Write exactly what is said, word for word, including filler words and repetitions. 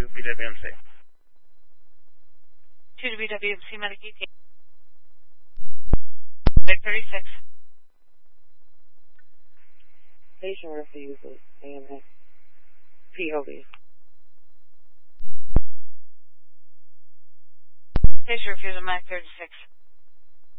to B W M C. two to B W M C, medic E T. thirty-six. Patient refuses A M S. P O V. Patient refusal, medic thirty-six.